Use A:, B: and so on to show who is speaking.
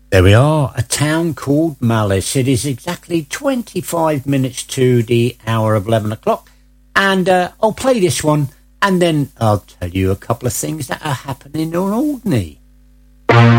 A: There we are, a town called Malice. It is exactly 25 minutes to the hour of 11 o'clock. And I'll play this one, and then I'll tell you a couple of things that are happening on Alderney.